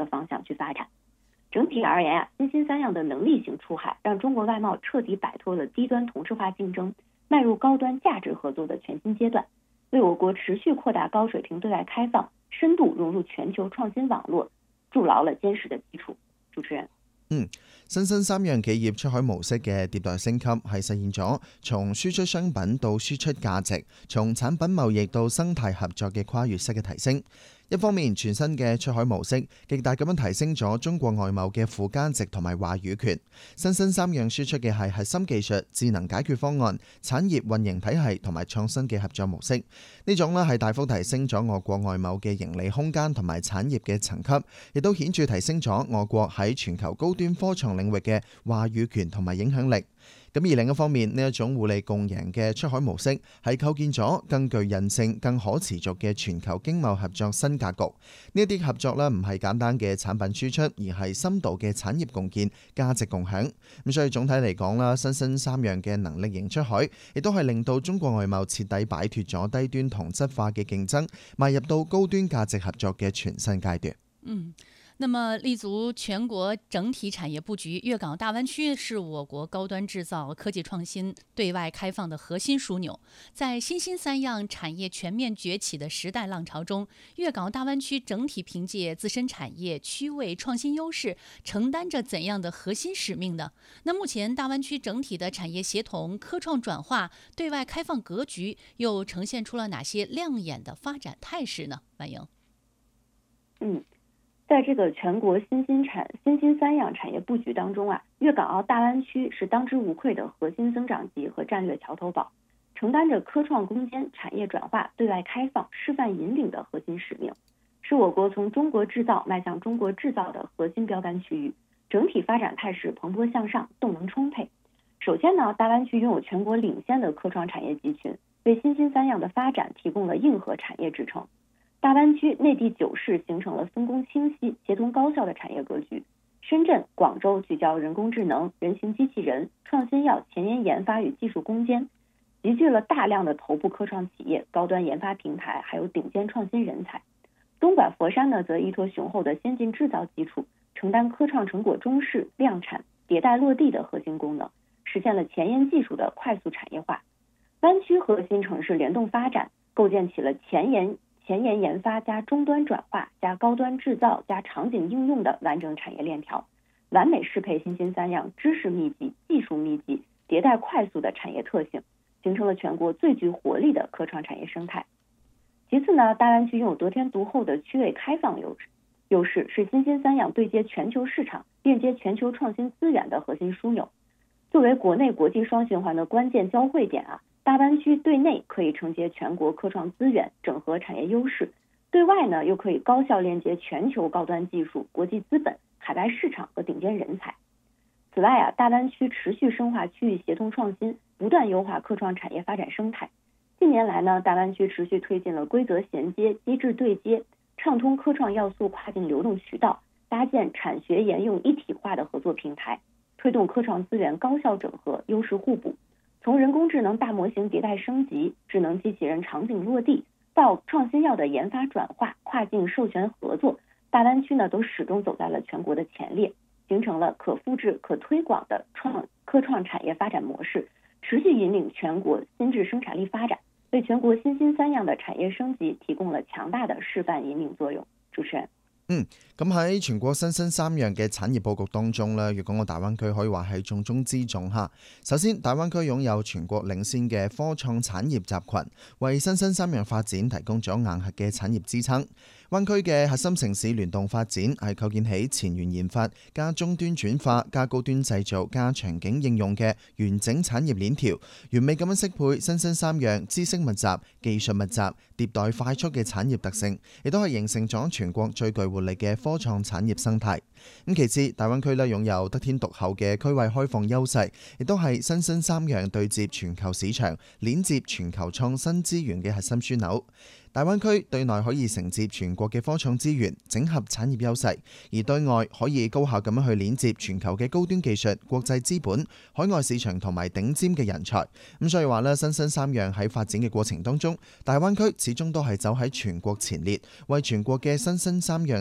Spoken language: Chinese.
的方向去发展。整体而言新兴三样的能力型出海，让中国外贸彻底摆脱了低端同质化竞争，迈入高端价值合作的全新阶段，为我国持续扩大高水平对外开放、深度融入全球創新網絡築牢了堅實的基礎。主持人。 新興三樣企業出海模式嘅迭代升級，係實現咗從輸出商品到輸出價值，從產品貿易到生態合作嘅跨越式嘅提升。一方面，全新嘅出海模式極大咁樣提升咗中國外貿嘅附加值同埋話語權。新興三樣輸出嘅係核心技術、智能解決方案、產業運營體系同埋創新嘅合作模式。呢種呢係大幅提升咗我國外貿嘅盈利空間同埋產業嘅層級，亦都顯著提升咗我國喺全球高端科創領域嘅話語權同埋影響力。咁而另一方面，呢一種互利共贏嘅出海模式係構建咗更具韌性、更可持續嘅全球經貿合作新格局。呢一啲合作呢，唔係簡單嘅產品輸出，而係深度嘅產業共建、價值共享。咁所以總體嚟講啦，新興三樣嘅能力型出海，亦都係令到中國外貿徹底擺脫咗低端同質化嘅競爭，邁入到高端價值合作嘅全新階段。 那麼立足全國整體產業佈局，粵港大灣區是我國高端製造、科技創新對外開放的核心樞紐。在新興三樣產業全面崛起的時代浪潮中，粵港大灣區整體憑借自身產業區位創新優勢，承擔着怎樣的核心使命呢？那目前大灣區整體的產業協同、科創轉化、對外開放格局又呈現出了哪些亮眼的發展態勢呢？婉瑩。 在這個全國新興三樣產業佈局當中粵港澳大灣區是當之無愧的核心增長極和戰略橋頭堡，承擔着科創攻堅、產業轉化、對外開放、示範引領的核心使命，是我國從中國製造邁向中國製造的核心標杆區域，整體發展態勢蓬勃向上，動能充沛。首先呢，大灣區擁有全國領先的科創產業集群，為新興三樣的發展提供了硬核產業支撐。大灣區內地9市形成了分工清晰、協同高效的產業格局。深圳、廣州聚焦人工智能、人形機器人、創新藥前沿研發與技術攻堅，集聚了大量的頭部科創企業、高端研發平台，還有頂尖創新人才。東莞、佛山呢，則依託雄厚的先進製造基礎，承擔科創成果中試、量產、迭代落地的核心功能，實現了前沿技術的快速產業化。灣區核心城市聯動發展，構建起了前沿研發加終端轉化加高端製造加場景應用的完整產業鏈條，完美適配新興三樣知識密集、技術密集、迭代快速的產業特性，形成了全國最具活力的科創產業生態。其次呢，大灣區擁有得天獨厚的區位開放優勢，是新興三樣對接全球市場、鏈接全球創新資源的核心樞紐。作為國內國際雙循環的關鍵交匯點大灣區對內可以承接全國科創資源，整合產業優勢，對外呢又可以高效鏈接全球高端技術、國際資本、海外市場和頂尖人才。此外大灣區持續深化區域協同創新，不斷優化科創產業發展生態。近年來呢，大灣區持續推進了規則銜接、機制對接，暢通科創要素跨境流動渠道，搭建產學研用一體化的合作平台，推動科創資源高效整合、優勢互補。從人工智能大模型迭代升級、智能機器人場景落地，到創新藥的研發轉化、跨境授權合作，大灣區呢都始終走在了全國的前列，形成了可複製、可推廣的科創產業發展模式，持續引領全國新質生產力發展，為全國新興三樣的產業升級提供了強大的示範引領作用。主持人。 咁喺全國新興三樣嘅產業佈局當中呢，粵港澳大灣區可以話係重中之重嚇。首先，大灣區擁有全國領先嘅科創產業集群，為新興三樣發展提供咗硬核嘅產業支撐。灣區嘅核心城市聯動發展係構建起前沿研發加終端轉化加高端製造加場景應用嘅完整產業鏈條，完美咁樣適配新興三樣知識密集、技術密集、迭代快速嘅產業特性，亦都係形成咗全國最具活力嘅科創產業生態。咁其次，大灣區咧擁有得天獨厚嘅區位開放優勢，亦都係新興三樣對接全球市場、鏈接全球創新資源嘅核心樞紐。大灣區對內可以承接全國嘅科創資源，整合產業優勢；而對外可以高效咁樣去鏈接全球嘅高端技術、國際資本、海外市場同埋頂尖嘅人才。咁所以話呢，新興三樣喺發展嘅過程當中，大灣區始終都係走喺全國前列，為全國嘅新興三樣